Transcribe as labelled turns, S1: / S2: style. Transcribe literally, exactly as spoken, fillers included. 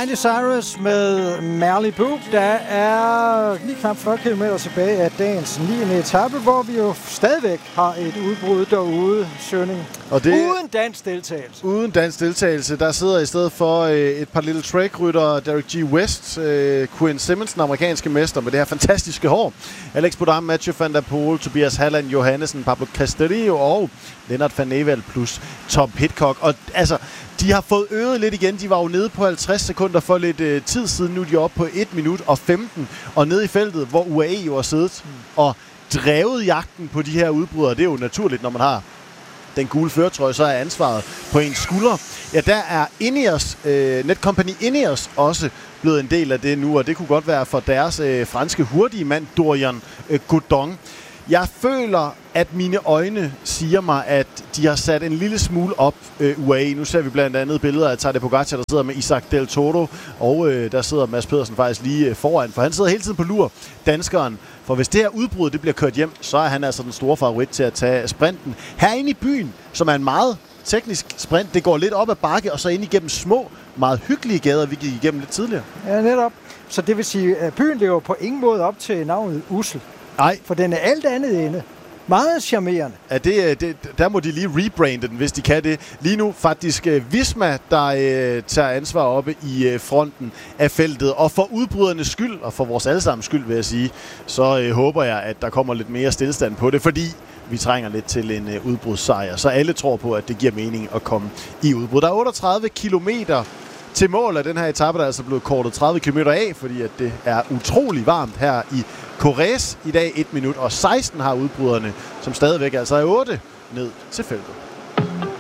S1: Miley Cyrus med Malibu. Der er lige knap fyrre kilometer tilbage af dagens niende etape, hvor vi jo stadigvæk har et udbrud derude, Sønning. Og det, uden dansk deltagelse.
S2: Uden dansk deltagelse. Der sidder i stedet for øh, et par lille track-ryttere, Derek G. West, øh, Quinn Simmons, den amerikanske mester med det her fantastiske hår, Alex Bodam, Mathieu van der Poel, Tobias Halland, Johannesen, Pablo Castillo og Lennart van Evald plus Tom Pidcock. Og altså, de har fået øget lidt igen. De var jo nede på halvtreds sekunder for lidt øh, tid siden. Nu er de oppe på et minut og femten. Og nede i feltet, hvor U A E jo har siddet mm. og drevet jagten på de her udbrydere. Det er jo naturligt, når man har den gule førertrøje, så er ansvaret på ens skuldre. Ja, der er Ineos, øh, Netcompany Ineos også blevet en del af det nu, og det kunne godt være for deres øh, franske hurtige mand, Dorian øh, Godon. Jeg føler, at mine øjne siger mig, at de har sat en lille smule op øh, U A E. Nu ser vi blandt andet billeder af Tadej Pogacar, der sidder med Isaac Del Toro, og øh, der sidder Mads Pedersen faktisk lige øh, foran, for han sidder hele tiden på lur, danskeren. For hvis det her udbrud det bliver kørt hjem, så er han altså den store favorit til at tage sprinten. Herinde i byen, som er en meget teknisk sprint, det går lidt op ad bakke, og så ind igennem små, meget hyggelige gader, vi gik igennem lidt tidligere.
S1: Ja, netop. Så det vil sige, at byen lever på ingen måde op til navnet Ussel.
S2: Nej.
S1: For den er alt andet ende. Meget charmerende.
S2: Ja, det, det, der må de lige rebrande den, hvis de kan det. Lige nu faktisk uh, Visma, der uh, tager ansvar oppe i uh, fronten af feltet. Og for udbrydernes skyld, og for vores allesammens skyld, vil jeg sige, så uh, håber jeg, at der kommer lidt mere stillestand på det, fordi vi trænger lidt til en uh, udbrudssejr. Så alle tror på, at det giver mening at komme i udbrud. Der er otteogtredive kilometer til mål af den her etape, der er altså blevet kortet tredive kilometer af, fordi at det er utrolig varmt her i Corrèze i dag. et minut og seksten har udbryderne, som stadigvæk altså er otte ned til feltet.